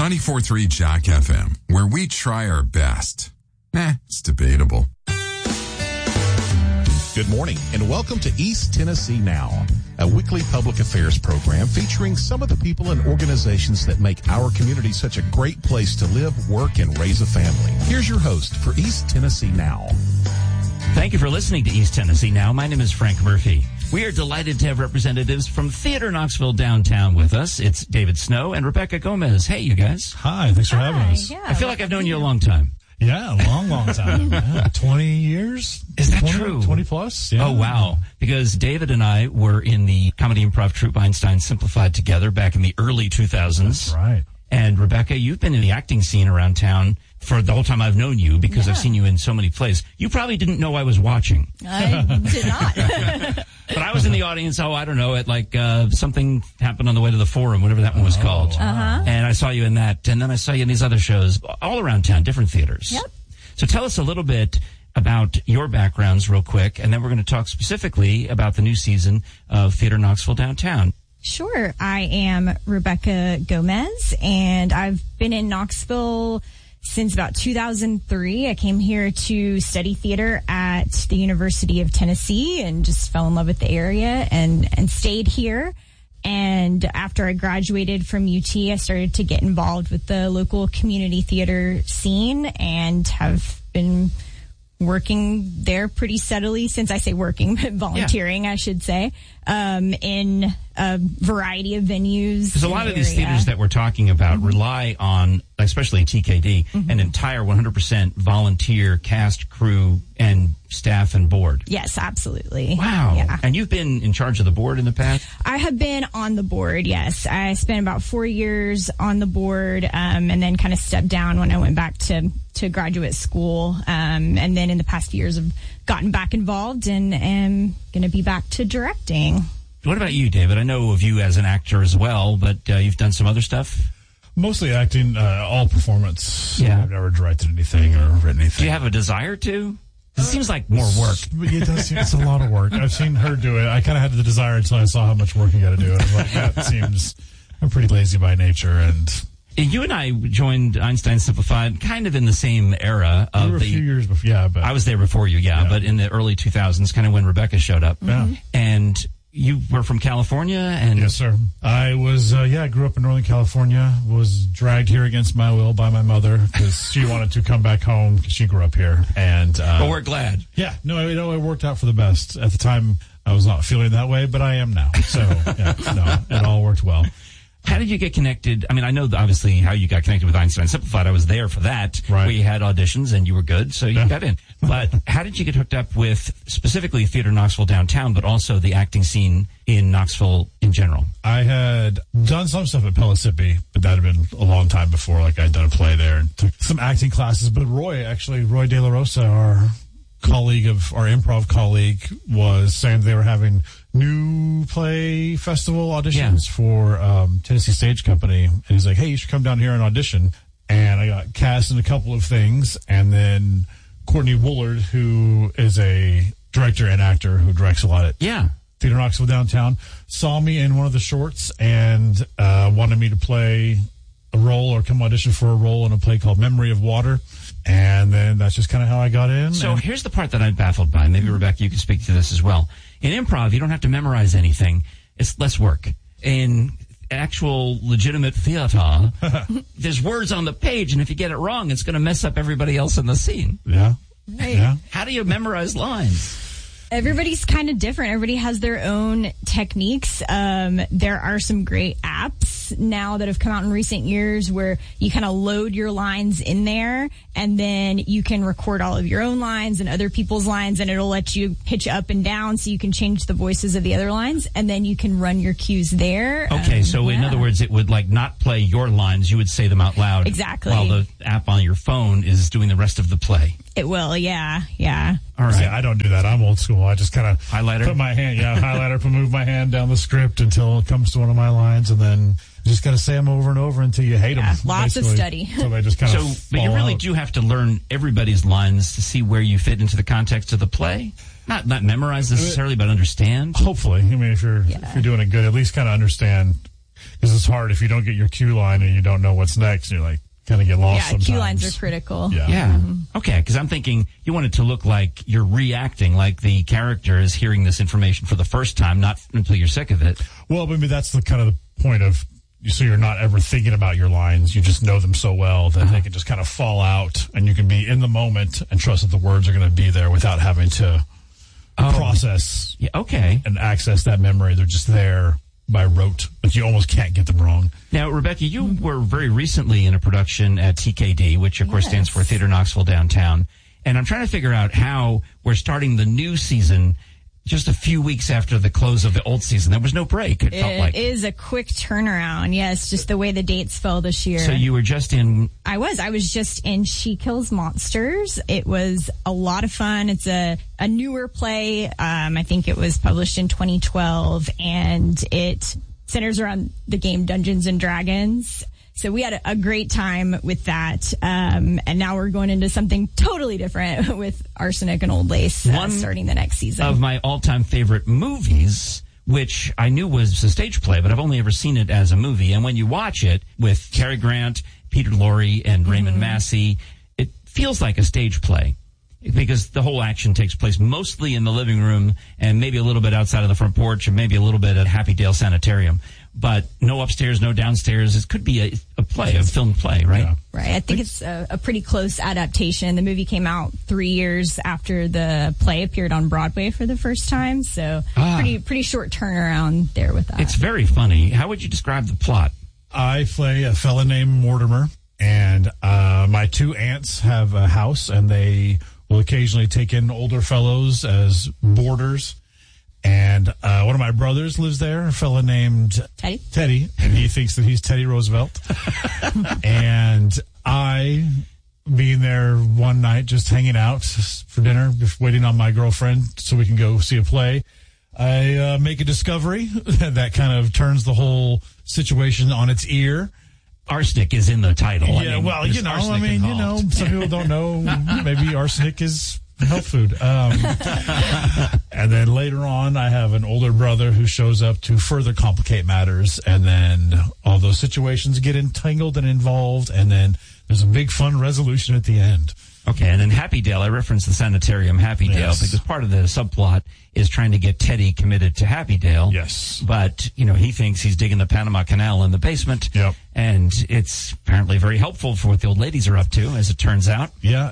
94.3 Jack FM, where we try our best. It's debatable. Good morning, and welcome to East Tennessee Now, a weekly public affairs program featuring some of the people and organizations that make our community such a great place to live, work, and raise a family. Here's your host for East Tennessee Now. Thank you for listening to East Tennessee Now. My name is Frank Murphy. We are delighted to have representatives from Theater Knoxville downtown with us. It's David Snow and Rebecca Gomez. Hey, you guys. Hi, thanks for having us. I feel like I've known you a long time. Yeah, a long time. 20 years? Is that true? 20 plus? Yeah. Oh, wow. Because David and I were in the comedy improv troupe Einstein Simplified together back in the early 2000s. That's right. And Rebecca, you've been in the acting scene around town for the whole time I've known you because I've seen you in so many plays. You probably didn't know I was watching. I did not. But I was in the audience, I don't know, at like something happened on the way to the Forum, whatever that one was called. Uh-huh. And I saw you in that. And then I saw you in these other shows all around town, different theaters. Yep. So tell us a little bit about your backgrounds real quick, and then we're going to talk specifically about the new season of Theater Knoxville Downtown. Sure. I am Rebecca Gomez, and I've been in Knoxville since about 2003. I came here to study theater at the University of Tennessee and just fell in love with the area and stayed here. And after I graduated from UT, I started to get involved with the local community theater scene and have been working there pretty steadily since. I say working, but volunteering, I should say, in a variety of venues. Because a lot of these theaters that we're talking about rely on, especially TKD, an entire 100% volunteer cast, crew, and staff and board. Yes, absolutely. Wow. Yeah. And you've been in charge of the board in the past? I have been on the board, yes. I spent about 4 years on the board, and then kind of stepped down when I went back to graduate school. And then in the past few years, I've gotten back involved and am going to be back to directing. What about you, David? I know of you as an actor as well, but you've done some other stuff? Mostly acting, all performance. Yeah. I've never directed anything or written anything. Do you have a desire to? It seems like more work. It does. It's a lot of work. I've seen her do it. I kind of had the desire until I saw how much work you got to do. I'm like, that seems. I'm pretty lazy by nature, and you and I joined Einstein Simplified kind of in the same era of we were a few years before. Yeah, but I was there before you. Yeah, but in the early 2000s, kind of when Rebecca showed up. Yeah. And you were from California, and yes, sir. I was. I grew up in Northern California. Was dragged here against my will by my mother because she wanted to come back home because she grew up here. And well, we're glad. Yeah, no, it worked out for the best. At the time, I was not feeling that way, but I am now. So it all worked well. How did you get connected? I mean, I know obviously how you got connected with Einstein Simplified. I was there for that. Right. We had auditions and you were good, so you got in. But how did you get hooked up with specifically Theater Knoxville Downtown, but also the acting scene in Knoxville in general? I had done some stuff at Pellissippi, but that had been a long time before. Like I'd done a play there and took some acting classes. But Roy De La Rosa, our improv colleague, was saying they were having new play festival auditions for Tennessee Stage Company, and he's like, hey, you should come down here and audition. And I got cast in a couple of things, and then Courtney Woolard, who is a director and actor who directs a lot at Theater Knoxville Downtown, saw me in one of the shorts and wanted me to play a role or come audition for a role in a play called Memory of Water. And then that's just kind of how I got in. So here's the part that I'm baffled by. Maybe, Rebecca, you can speak to this as well. In improv, you don't have to memorize anything. It's less work. In actual legitimate theater, there's words on the page, and if you get it wrong, it's going to mess up everybody else in the scene. Yeah. Right. Yeah. How do you memorize lines? Everybody's kind of different. Everybody has their own techniques. There are some great apps now that have come out in recent years where you kind of load your lines in there, and then you can record all of your own lines and other people's lines, and it'll let you pitch up and down so you can change the voices of the other lines, and then you can run your cues there. Okay, so in other words, it would like not play your lines. You would say them out loud. Exactly. While the app on your phone is doing the rest of the play. It will, yeah. All right. See, I don't do that. I'm old school. I just kind of highlighter, put my hand, move my hand down the script until it comes to one of my lines, and then you just got to say them over and over until you hate them. Lots of study. So they just kind of but you really do have to learn everybody's lines to see where you fit into the context of the play. Not memorize necessarily, but understand. Hopefully, I mean, if you're doing it good, at least kind of understand. because it's hard if you don't get your cue line and you don't know what's next. You're like kind of get lost. Yeah, sometimes. cue lines are critical. Yeah. Okay, because I'm thinking you want it to look like you're reacting, like the character is hearing this information for the first time, not until you're sick of it. Well, maybe that's the kind of the point of, so you're not ever thinking about your lines. You just know them so well that they can just kind of fall out, and you can be in the moment and trust that the words are going to be there without having to process and access that memory. They're just there by rote, but you almost can't get them wrong. Now, Rebecca, you were very recently in a production at TKD, which of course stands for Theater Knoxville Downtown. And I'm trying to figure out how we're starting the new season just a few weeks after the close of the old season. There was no break, it felt like. It is a quick turnaround, yes, just the way the dates fell this year. So you were just in... I was just in She Kills Monsters. It was a lot of fun. It's a newer play. I think it was published in 2012, and it centers around the game Dungeons and Dragons. So we had a great time with that. And now we're going into something totally different with Arsenic and Old Lace starting the next season. Of my all-time favorite movies, which I knew was a stage play, but I've only ever seen it as a movie. And when you watch it with Cary Grant, Peter Lorre, and Raymond Massey, it feels like a stage play. Because the whole action takes place mostly in the living room and maybe a little bit outside of the front porch and maybe a little bit at Happy Dale Sanitarium. But no upstairs, no downstairs. It could be a play, a film play, right? Yeah. Right. I think it's a pretty close adaptation. The movie came out 3 years after the play appeared on Broadway for the first time. So pretty short turnaround there with that. It's very funny. How would you describe the plot? I play a fella named Mortimer, and my two aunts have a house, and they will occasionally take in older fellows as boarders. And one of my brothers lives there, a fella named Teddy, and he thinks that he's Teddy Roosevelt. And I, being there one night, just hanging out for dinner, just waiting on my girlfriend so we can go see a play, I make a discovery that kind of turns the whole situation on its ear. Arsenic is in the title. Yeah, some people don't know. Maybe arsenic is health food. And then later on, I have an older brother who shows up to further complicate matters. And then all those situations get entangled and involved. And then there's a big fun resolution at the end. Okay, and then Happy Dale, I referenced the sanitarium Happy Dale because part of the subplot is trying to get Teddy committed to Happy Dale. Yes. But, he thinks he's digging the Panama Canal in the basement. Yep. And it's apparently very helpful for what the old ladies are up to, as it turns out. Yeah,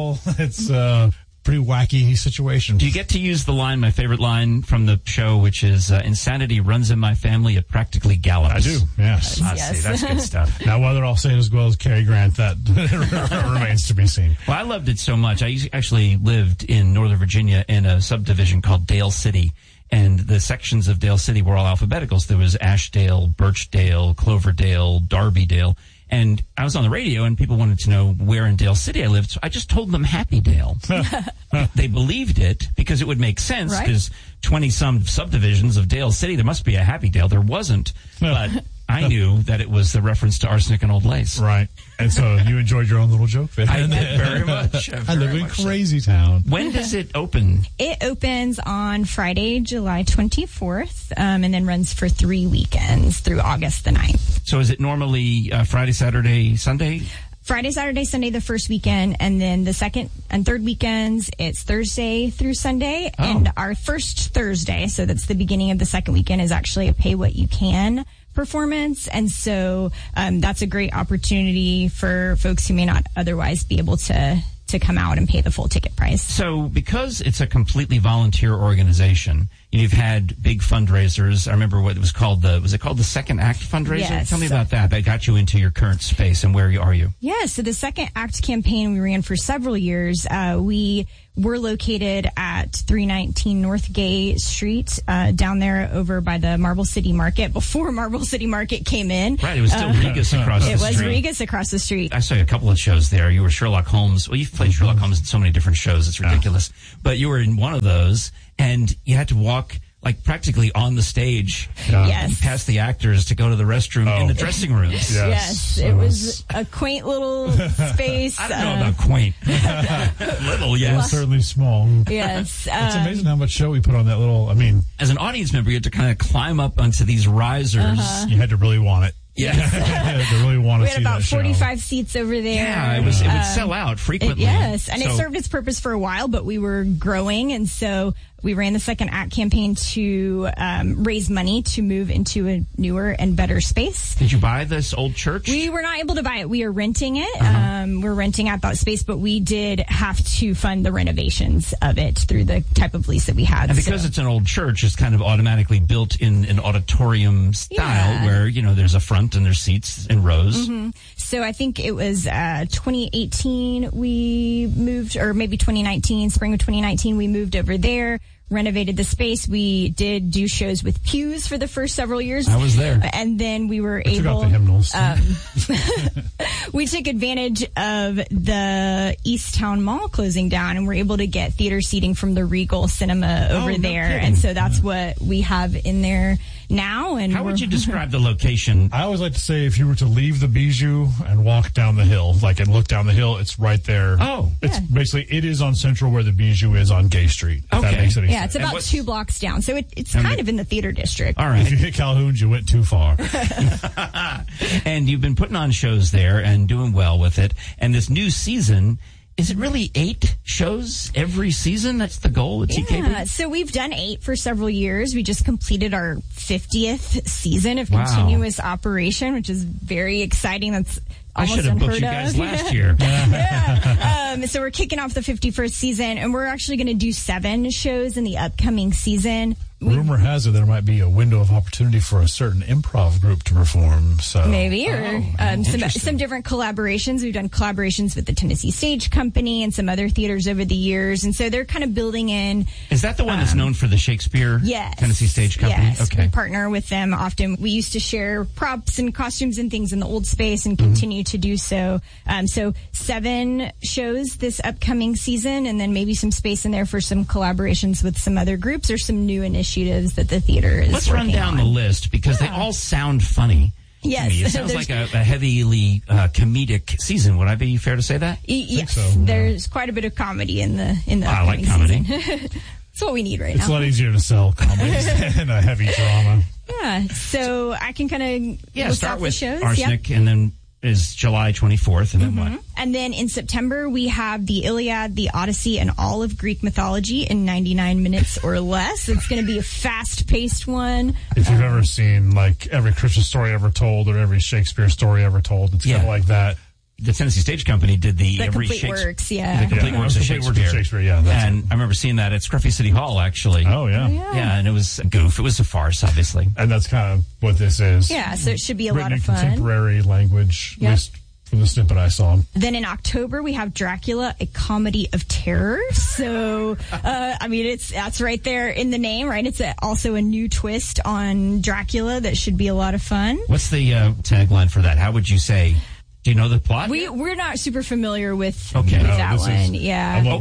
it's pretty wacky situation. Do you get to use the line, my favorite line from the show, which is, insanity runs in my family, it practically gallops? I do, yes. See, that's good stuff. Now, whether I'll say it as well as Cary Grant, that remains to be seen. Well, I loved it so much. I actually lived in Northern Virginia in a subdivision called Dale City, and the sections of Dale City were all alphabetical. So there was Ashdale, Birchdale, Cloverdale, Darbydale. And I was on the radio, and people wanted to know where in Dale City I lived, so I just told them Happy Dale. They believed it because it would make sense. Right. There's 20-some subdivisions of Dale City. There must be a Happy Dale. There wasn't. But I knew that it was the reference to Arsenic and Old Lace. Right. And so you enjoed your own little joke there. I did very much. I live in Crazy Town. When does it open? It opens on Friday, July 24th, and then runs for 3 weekends through August the 9th. So is it normally Friday, Saturday, Sunday? Friday, Saturday, Sunday, the first weekend, and then the second and third weekends, it's Thursday through Sunday. Oh. And our first Thursday, so that's the beginning of the second weekend, is actually a pay what you can performance. And so that's a great opportunity for folks who may not otherwise be able to come out and pay the full ticket price. So because it's a completely volunteer organization, you've had big fundraisers. I remember what it was called. Was it called the Second Act fundraiser? Yes. Tell me about that. That got you into your current space, and where are you? Yeah, so the Second Act campaign we ran for several years. We were located at 319 North Gay Street, down there over by the Marble City Market, before Marble City Market came in. Right, it was still Regas across the street. It was Regas across the street. I saw you a couple of shows there. You were Sherlock Holmes. Well, you've played Sherlock Holmes in so many different shows. It's ridiculous. But you were in one of those, and you had to walk like practically on the stage, Yes. past the actors to go to the restroom in the dressing rooms. Yes, it was a quaint little space. I don't know about quaint. Little, yes. Certainly small. Yes. It's amazing how much show we put on that little, As an audience member, you had to kind of climb up onto these risers. you had to really want it. Yeah. To really want to We see had about that show. 45 seats over there. Yeah, it would sell out frequently. Yes, and it So- served its purpose for a while, but we were growing, and so we ran the second act campaign to raise money to move into a newer and better space. Did you buy this old church? We were not able to buy it. We are renting it. We're renting out that space, but we did have to fund the renovations of it through the type of lease that we had. And because it's an old church, it's kind of automatically built in an auditorium style where, there's a front and there's seats in rows. So I think it was 2018 we moved, or maybe 2019, spring of 2019, we moved over there, renovated the space. We did do shows with pews for the first several years. I was there. And then we were Took able... out the hymnals. we took advantage of the East Town Mall closing down, and we're able to get theater seating from the Regal Cinema over no there. kidding. And so that's what we have in there now. And How would you describe the location? I always like to say if you were to leave the Bijou and walk down the hill, and look down the hill, it's right there. Oh. It's basically, it is on Central where the Bijou is on Gay Street. If that Okay. makes any yeah, it's sense. about what's- 2 blocks down. So it's kind of in the theater district. All If right. you hit Calhoun's, you went too far. And you've been putting on shows there and doing well with it. And this new season, is it really 8 shows every season? That's the goal with TKB? Yeah, so we've done 8 for several years. We just completed our 50th season of Wow. continuous operation, which is very exciting. That's I almost should have booked unheard you guys of. last year. So we're kicking off the 51st season, and we're actually going to do 7 shows in the upcoming season. Rumor has it there might be a window of opportunity for a certain improv group to perform. So Maybe, or interesting. some different collaborations. We've done collaborations with the Tennessee Stage Company and some other theaters over the years, and so they're kind of building in. Is that the one that's known for the Shakespeare Yes. Tennessee Stage Company? Yes. Okay. We partner with them often. We used to share props and costumes and things in the old space and continue to do so. So 7 shows this upcoming season, and then maybe some space in there for some collaborations with some other groups or some new initiatives that the theater is Let's run working down on. the list because they all sound funny. Yes. To me. It sounds like a heavily comedic season. Would I be fair to say that? Yes, so, there's quite a bit of comedy in the I like upcoming comedy. season. It's what we need right it's a now. lot easier to sell comedies than a heavy drama. Yeah, so I can kind of list Start off with the shows. Arsenic, and then is July 24th, and then what? And then in September, we have the Iliad, the Odyssey, and all of Greek mythology in 99 minutes or less. It's going to be a fast-paced one. If you've ever seen like every Christmas story ever told or every Shakespeare story ever told, it's kind of like that. The Tennessee Stage Company did the every Complete Shakespeare. Works, yeah. The Complete Works of Shakespeare. Yeah, that's And I remember seeing that at Scruffy City Hall, actually. Oh yeah. Yeah, and it was a goof. It was a farce, obviously. And that's kind of what this is. Yeah, so it should be a Written lot in of fun. contemporary language, Yep. at least from the snippet I saw. Then in October, we have Dracula, a comedy of terror. So, that's right there in the name, right? It's also a new twist on Dracula that should be a lot of fun. What's the tagline for that? How would you say? Do you know the plot? We're not super familiar with, Okay. with No, that this one. is- Yeah. And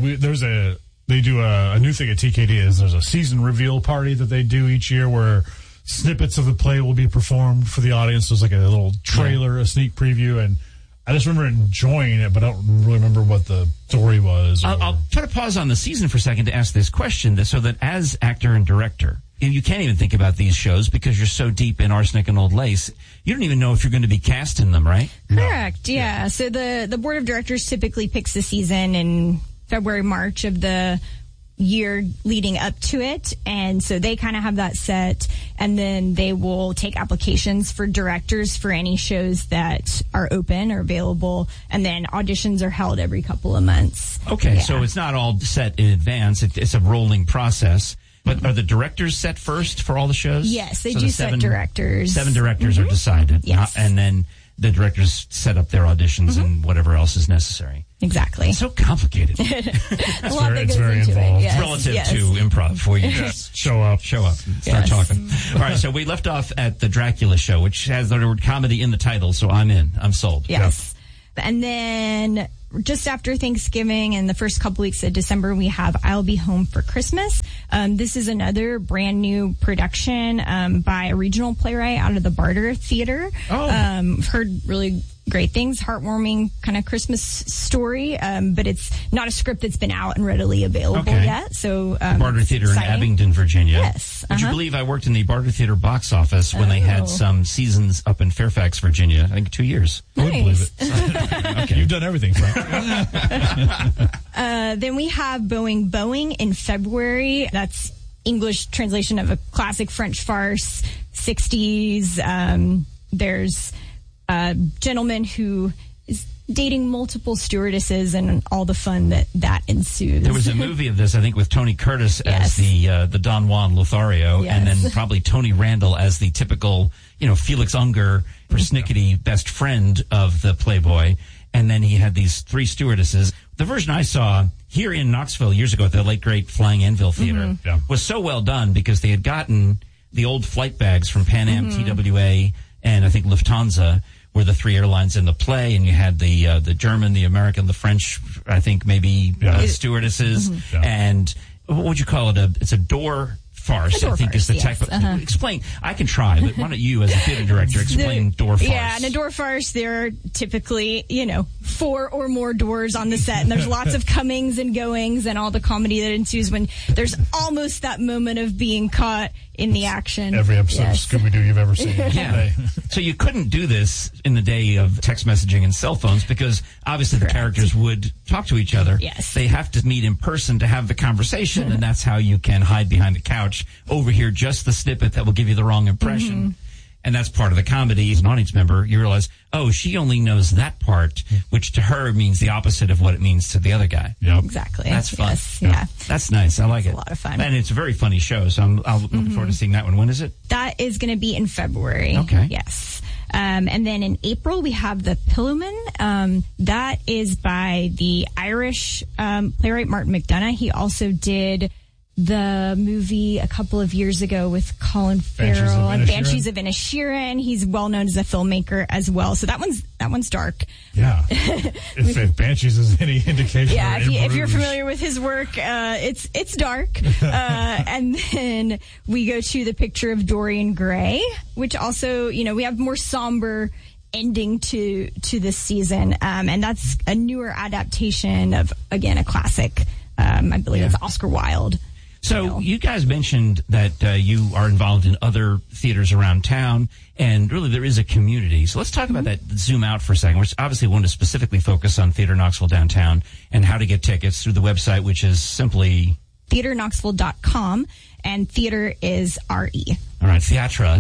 they do a new thing at TKD is there's a season reveal party that they do each year where snippets of the play will be performed for the audience. There's like a little trailer, a sneak preview, and I just remember enjoying it, but I don't really remember what the story was. I'll put a pause on the season for a second to ask this question, so that as actor and director, you can't even think about these shows because you're so deep in Arsenic and Old Lace. You don't even know if you're going to be cast in them, right? Correct. Yeah. So the board of directors typically picks the season in February, March of the year leading up to it, and so they kind of have that set, and then they will take applications for directors for any shows that are open or available, and then auditions are held every couple of months. Okay, Yeah. so it's not all set in advance. It's a rolling process. But are the directors set first for all the shows? Yes, they So do the set directors. 7 directors are decided. Yes. And then the directors set up their auditions and whatever else is necessary. Exactly. It's so complicated. A lot that it's goes very into involved. it. Yes. Relative Yes. to improv, where you just show up. start Yes. talking. All right, so we left off at the Dracula show, which has the word comedy in the title, so I'm in. I'm sold. Yes. And then just after Thanksgiving and the first couple weeks of December, we have I'll Be Home for Christmas. This is another brand new production by a regional playwright out of the Barter Theater. I've heard really great things, heartwarming kind of Christmas story, but it's not a script that's been out and readily available yet. So the Barter Theater in Abingdon, Virginia. Yes. Would you believe I worked in the Barter Theater box office when they had some seasons up in Fairfax, Virginia? I think 2 years. I wouldn't believe it. Okay. You've done everything, Frank. Then we have Boeing in February. That's English translation of a classic French farce, 60s. There's a gentleman who is dating multiple stewardesses and all the fun that ensues. There was a movie of this, I think, with Tony Curtis as the Don Juan Lothario, and then probably Tony Randall as the typical, Felix Unger, persnickety best friend of the Playboy. And then he had these 3 stewardesses. The version I saw here in Knoxville years ago at the late great Flying Anvil Theater was so well done because they had gotten the old flight bags from Pan Am, TWA, and I think Lufthansa were the 3 airlines in the play, and you had the German, the American, the French, I think maybe stewardesses, and what would you call it? It's a door farce, I think, is the type of... Explain. I can try, but why don't you, as a theater director, explain door farce? Yeah, in a door farce, there are typically, 4 or more doors on the set, and there's lots of comings and goings and all the comedy that ensues when there's almost that moment of being caught in the action. Every episode of Scooby-Doo you've ever seen. Yeah. So you couldn't do this in the day of text messaging and cell phones because obviously the characters would talk to each other. Yes. They have to meet in person to have the conversation, and that's how you can hide behind the couch, overhear just the snippet that will give you the wrong impression. And that's part of the comedy. As an audience member, you realize, she only knows that part, which to her means the opposite of what it means to the other guy. Yep. Exactly. That's fun. Yes. Yeah. That's nice. I like it. It's a lot of fun. And it's a very funny show, so I'm looking forward to seeing that one. When is it? That is going to be in February. Okay. Yes. And then in April, we have The Pillowman. That is by the Irish playwright Martin McDonagh. He also did the movie a couple of years ago with Colin Farrell and Banshees of Inisherin. He's well known as a filmmaker as well. So that one's dark. Yeah. if Banshees is any indication. Yeah, if you're familiar with his work, it's dark. And then we go to The Picture of Dorian Gray, which also, we have more somber ending to this season. And that's a newer adaptation of, again, a classic. I believe it's Oscar Wilde. So you guys mentioned that you are involved in other theaters around town, and really there is a community. So let's talk about that, zoom out for a second. We're obviously want to specifically focus on Theater Knoxville Downtown and how to get tickets through the website, which is simply... theaterknoxville.com, and theater is R-E. All right, Theatra.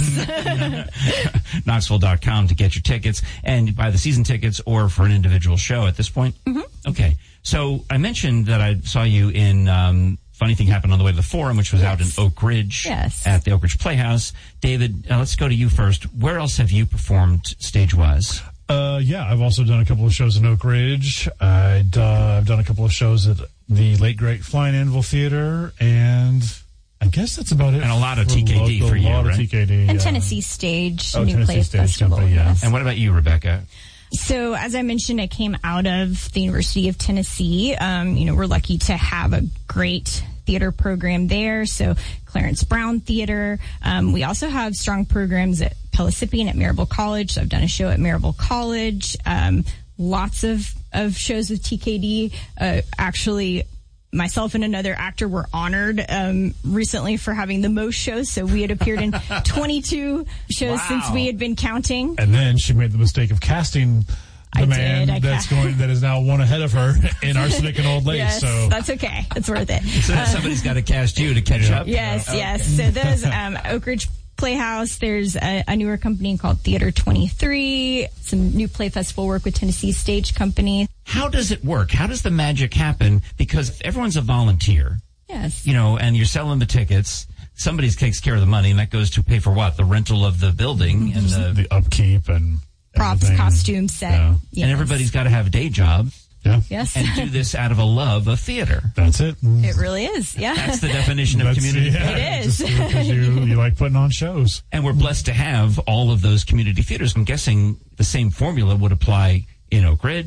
Yes. Knoxville.com to get your tickets, and buy the season tickets or for an individual show at this point? Okay. So I mentioned that I saw you in... Funny Thing Happened on the Way to the Forum, which was out in Oak Ridge at the Oak Ridge Playhouse. David, let's go to you first. Where else have you performed stage-wise? I've also done a couple of shows in Oak Ridge. I've done a couple of shows at the late great Flying Anvil Theater, and I guess that's about it. And a lot of TKD for you, right? A lot of TKD. And Tennessee Stage, New Tennessee Play Stage Festival. Company, yes. And what about you, Rebecca? So, as I mentioned, I came out of the University of Tennessee. We're lucky to have a great theater program there. So, Clarence Brown Theater. We also have strong programs at Pellissippi and at Marable College. So, I've done a show at Marable College. Lots of shows with TKD. Actually, myself and another actor were honored recently for having the most shows. So we had appeared in 22 shows since we had been counting. And then she made the mistake of casting the man that is now one ahead of her in Arsenic and Old Lace. Yes, so that's okay. It's worth it. So somebody's got to cast you to catch up. Yes. So those Oak Ridge Playhouse. There's a newer company called Theater 23. Some new play festival work with Tennessee Stage Company. How does it work? How does the magic happen? Because everyone's a volunteer. Yes. And you're selling the tickets. Somebody takes care of the money, and that goes to pay for what? The rental of the building and the upkeep and props, costumes, set. Yeah. Yes. And everybody's got to have a day job. Yeah. Yes. And do this out of a love of theater. That's it. It really is. Yeah. That's the definition of community. Yeah, it is. Just because you like putting on shows. And we're blessed to have all of those community theaters. I'm guessing the same formula would apply in Oak Ridge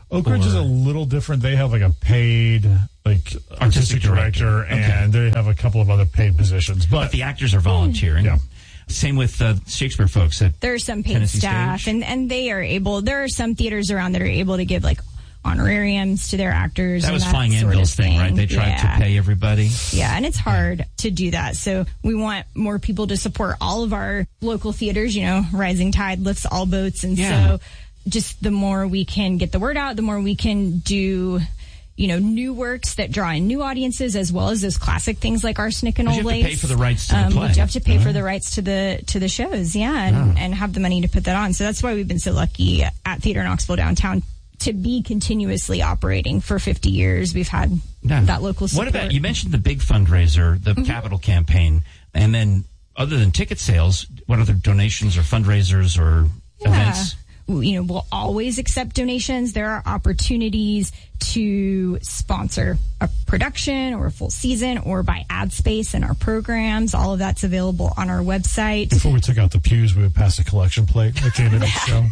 Oak Ridge is a little different. They have like a paid artistic director, and they have a couple of other paid positions. But the actors are volunteering. Yeah. Same with Shakespeare folks. There are some paid Tennessee staff, Stage. and they are able. There are some theaters around that are able to give like honorariums to their actors. That was and Flying sort of Anvil's thing, right? They tried to pay everybody. Yeah, and it's hard to do that. So we want more people to support all of our local theaters. You know, rising tide lifts all boats, and so just the more we can get the word out, the more we can do, you know, new works that draw in new audiences, as well as those classic things like Arsenic and Old Lace. You have to pay for the rights to the play. You have to pay for the rights to the shows, and have the money to put that on. So that's why we've been so lucky at Theater Knoxville Downtown to be continuously operating for 50 years. We've had that local support. What about, you mentioned the big fundraiser, the capital campaign, and then other than ticket sales, what other donations or fundraisers or events? You know, we'll always accept donations. There are opportunities to sponsor a production or a full season or buy ad space in our programs. All of that's available on our website. Before we took out the pews, we would pass a collection plate at the end of the show.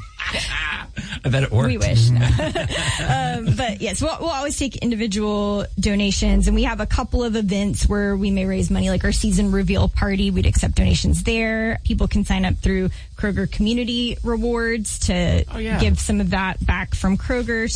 I bet it worked. We wish. But yes, we'll always take individual donations, and we have a couple of events where we may raise money, like our season reveal party. We'd accept donations there. People can sign up through Kroger Community Rewards to give some of that back from Kroger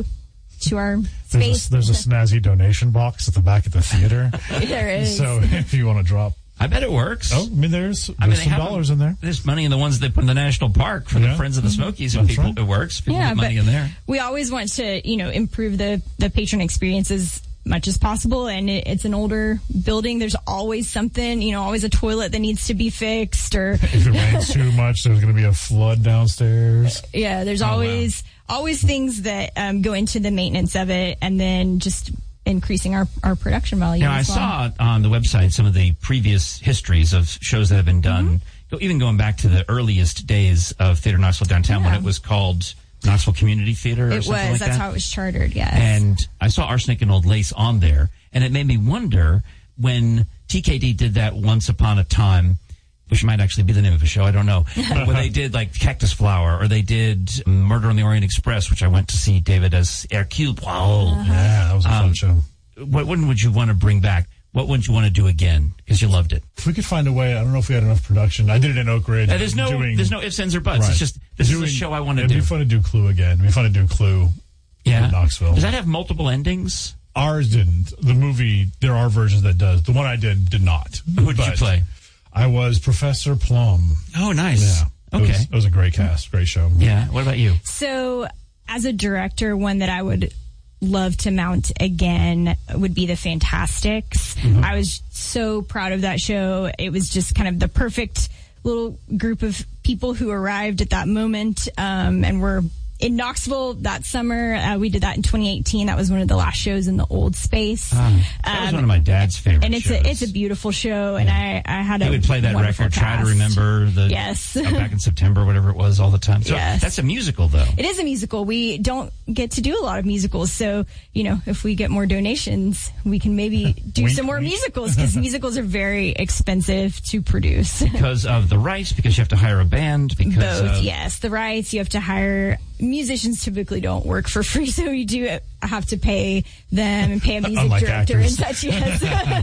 to our space. There's a snazzy donation box at the back of the theater. There is. So if you want to drop. I bet it works. Oh, I mean, there's some dollars in there. There's money in the ones they put in the national park for the Friends of the Smokies. And people, it works. People get money in there. We always want to, you know, improve the patron experience as much as possible. And it's an older building. There's always something, you know, always a toilet that needs to be fixed. Or if it rains too much, there's going to be a flood downstairs. Yeah, there's always things that go into the maintenance of it, and then just increasing our production value. Now, I saw on the website some of the previous histories of shows that have been done, even going back to the earliest days of Theater Knoxville Downtown when it was called Knoxville Community Theater or something like that. That's how it was chartered, yes. And I saw Arsenic and Old Lace on there, and it made me wonder when TKD did that Once Upon a Time, which might actually be the name of a show, I don't know, when they did like Cactus Flower, or they did Murder on the Orient Express, which I went to see David as Hercule Poirot. Yeah, that was a fun show. What one would you want to bring back? What would you want to do again? Because you loved it. If we could find a way, I don't know if we had enough production. I did it in Oak Ridge. There's no ifs, ands, or buts. Right. It's just, this is a show I want to do. It'd be fun to do Clue again. It'd be fun to do Clue in Knoxville. Does that have multiple endings? Ours didn't. The movie, there are versions that does. The one I did not. Who did you play? I was Professor Plum. Oh, nice. Yeah. Okay. It was a great cast, great show. Yeah. What about you? So, as a director, one that I would love to mount again would be The Fantastics. I was so proud of that show. It was just kind of the perfect little group of people who arrived at that moment, and were in Knoxville that summer. We did that in 2018. That was one of the last shows in the old space. That was one of my dad's favorite and shows. It's a beautiful show, and I had He would play that record, Try to Remember, back in September, whatever it was, all the time. So that's a musical, though. It is a musical. We don't get to do a lot of musicals, so, you know, if we get more donations, we can maybe do some more musicals, because musicals are very expensive to produce. Because of the rights, because you have to hire a band, because both, yes. The rights, you have to hire. Musicians typically don't work for free, so you do have to pay them and pay a music director and such. Yes.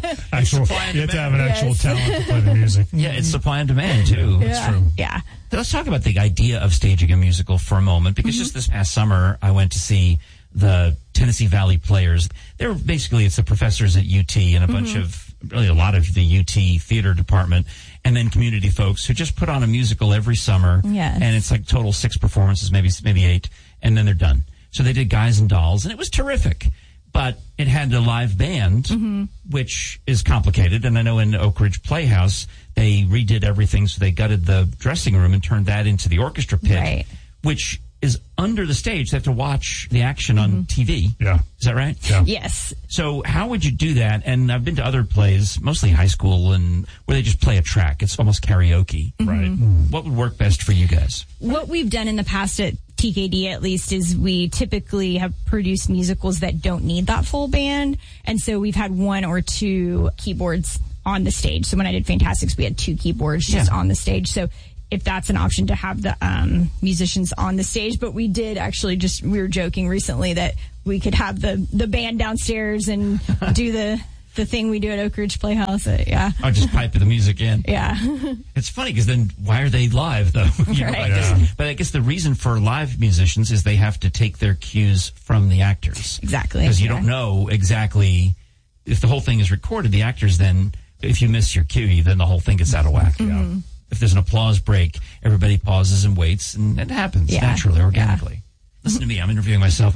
You have to have an actual talent to play the music. Yeah, it's supply and demand too. That's true. Yeah. So let's talk about the idea of staging a musical for a moment, because just this past summer I went to see the Tennessee Valley Players. They're basically, it's the professors at UT and a bunch of, really a lot of the UT theater department, and then community folks who just put on a musical every summer. Yes. And it's like total 6 performances, maybe 8, and then they're done. So they did Guys and Dolls, and it was terrific. But it had a live band, which is complicated. And I know in Oak Ridge Playhouse, they redid everything. So they gutted the dressing room and turned that into the orchestra pit, which is under the stage. They have to watch the action on TV. Yeah. Is that right? Yeah. Yes. So how would you do that? And I've been to other plays, mostly high school, and where they just play a track. It's almost karaoke. Right. What would work best for you guys? What we've done in the past at TKD, at least, is we typically have produced musicals that don't need that full band. And so we've had 1 or 2 keyboards on the stage. So when I did Fantastics, we had 2 keyboards just on the stage. So if that's an option to have the musicians on the stage. But we did actually we were joking recently that we could have the band downstairs and do the thing we do at Oak Ridge Playhouse. Yeah. I'll just pipe the music in. Yeah. It's funny because then why are they live though? You know, Right. But I guess the reason for live musicians is they have to take their cues from the actors. Exactly. Because you don't know exactly if the whole thing is recorded. The actors then, if you miss your cue, then the whole thing gets out of whack. Mm-hmm. If there's an applause break, everybody pauses and waits, and it happens naturally, organically. Listen to me, I'm interviewing myself.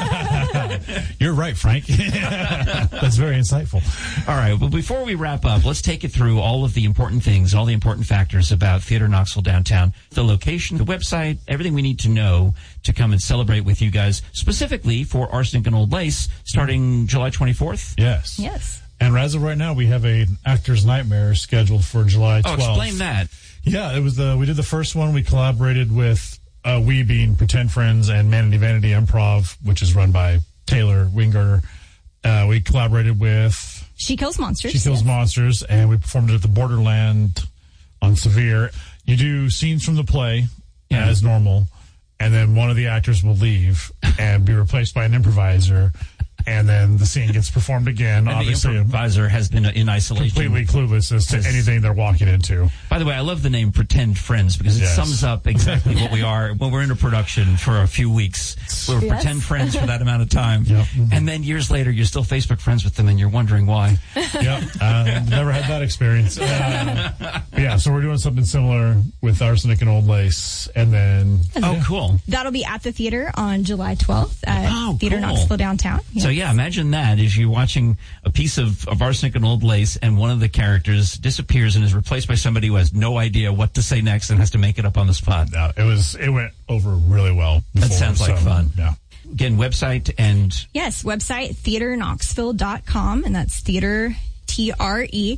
You're right, Frank. That's very insightful. All right, well, before we wrap up, let's take it through all of the important things, all the important factors about Theater Knoxville Downtown, the location, the website, everything we need to know to come and celebrate with you guys, specifically for Arsenic and Old Lace, starting July 24th. Yes. Yes. And as of right now, we have an Actor's Nightmare scheduled for July 12th. Oh, explain that. Yeah, it was we did the first one. We collaborated with we being Pretend Friends and Manatee Vanity Improv, which is run by Taylor Wingard. We collaborated with She Kills Monsters. She Kills Monsters, and we performed it at the Borderland on Severe. You do scenes from the play as normal, and then one of the actors will leave and be replaced by an improviser. And then the scene gets performed again. And obviously, the improviser has been in isolation. Completely clueless as to anything they're walking into. By the way, I love the name Pretend Friends because it sums up exactly what we are when we're in a production for a few weeks. We're pretend friends for that amount of time. Yep. And then years later, you're still Facebook friends with them and you're wondering why. Yep. Never had that experience. Yeah, so we're doing something similar with Arsenic and Old Lace. And then... Oh, cool. That'll be at the theater on July 12th at Theater Knoxville Downtown. So, yeah, imagine that if you're watching a piece of Arsenic and Old Lace and one of the characters disappears and is replaced by somebody who has no idea what to say next and has to make it up on the spot. No, it went over really well before, that sounds like fun. Yeah. Again, website and... Yes, website theaterknoxville.com, and that's theater, TRE.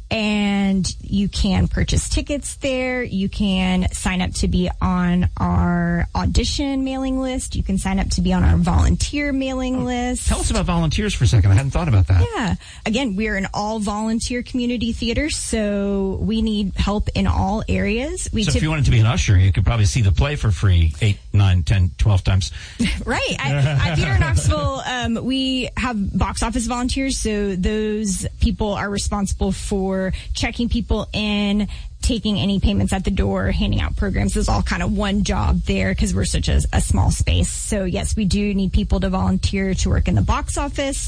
And you can purchase tickets there. You can sign up to be on our audition mailing list. You can sign up to be on our volunteer mailing list. Tell us about volunteers for a second. I hadn't thought about that. Yeah. Again, we're an all-volunteer community theater, so we need help in all areas. If you wanted to be an usher, you could probably see the play for free 8, 9, 10, 12 times. Right. At Theater Knoxville, we have box office volunteers, so those people are responsible for checking people in, taking any payments at the door, handing out programs. Is all kind of one job there because we're such a small space. So yes, we do need people to volunteer to work in the box office,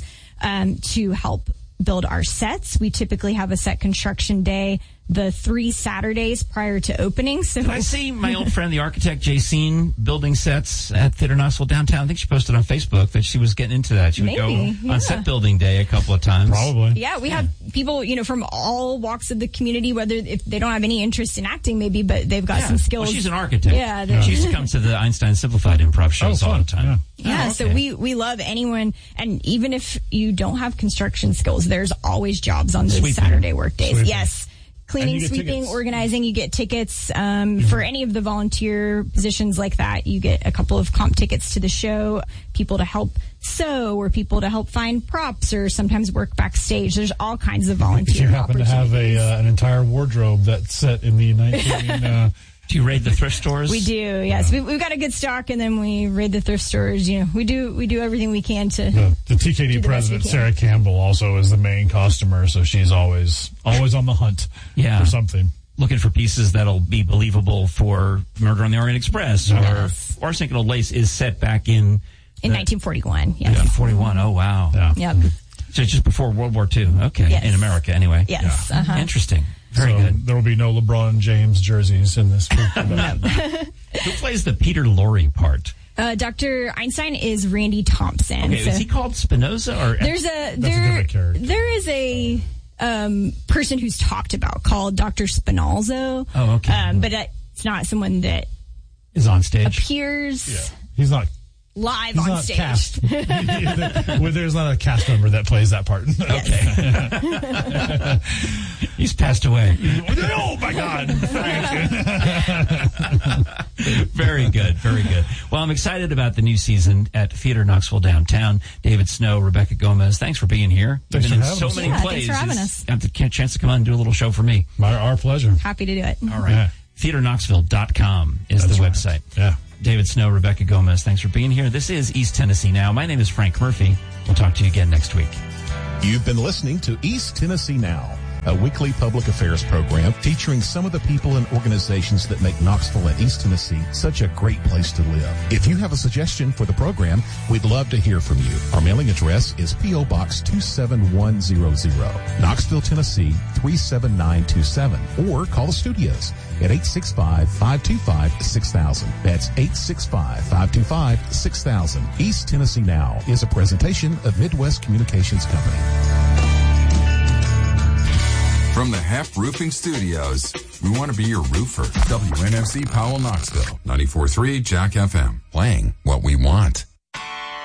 to help build our sets. We typically have a set construction day the 3 Saturdays prior to opening. So I see my old friend, the architect, Jacine, building sets at Theater Knoxville Downtown. I think she posted on Facebook that she was getting into that. She would go on set building day a couple of times. Probably. Yeah, we have people, from all walks of the community, whether if they don't have any interest in acting maybe, but they've got some skills. Well, she's an architect. Yeah. She used to come to the Einstein Simplified improv shows all the time. Yeah, so we love anyone, and even if you don't have construction skills, there's always jobs on those Saturday work days. Sweeping. Yes. Cleaning, sweeping, tickets. Organizing, you get tickets. For any of the volunteer positions like that, you get a couple of comp tickets to the show, people to help sew or people to help find props or sometimes work backstage. There's all kinds of volunteer If you happen to have an entire wardrobe that's set in the 19... Do you raid the thrift stores? We do, yes. We've got a good stock, and then we raid the thrift stores. We do everything we can to. The TKD president, Sarah Campbell, also is the main costumer, so she's always on the hunt for something. Looking for pieces that'll be believable for Murder on the Orient Express or Arsenic and Old Lace is set back in 1941. Yes. 1941. Oh wow. Yeah. Yep. So just before World War II. Okay. Yes. In America, anyway. Yes. Yeah. Uh-huh. Interesting. Very so good. There will be no LeBron James jerseys in this. Who plays the Peter Lorre part? Dr. Einstein is Randy Thompson. Okay, is he called Spinoza or? There is a person who's talked about called Dr. Spinalzo. Oh, okay. But it's not someone that is on stage. Appears. Yeah. He's not live on stage. Cast. There's not a cast member that plays that part. Okay. He's passed away. Oh my God. Very good. Very good. Well, I'm excited about the new season at Theater Knoxville Downtown. David Snow, Rebecca Gomez, thanks for being here. Thanks You've been for in so having us. many Yeah, plays. thanks for having us. Have the chance to come on and do a little show for me. Our pleasure. Happy to do it. All right. TheaterKnoxville.com is the website. Yeah. David Snow, Rebecca Gomez, thanks for being here. This is East Tennessee Now. My name is Frank Murphy. We'll talk to you again next week. You've been listening to East Tennessee Now, a weekly public affairs program featuring some of the people and organizations that make Knoxville and East Tennessee such a great place to live. If you have a suggestion for the program, we'd love to hear from you. Our mailing address is P.O. Box 27100, Knoxville, Tennessee 37927, or call the studios at 865-525-6000. That's 865-525-6000. East Tennessee Now is a presentation of Midwest Communications Company. From the Heft Roofing Studios, we want to be your roofer. WNFC Powell, Knoxville, 94.3 Jack FM, playing what we want.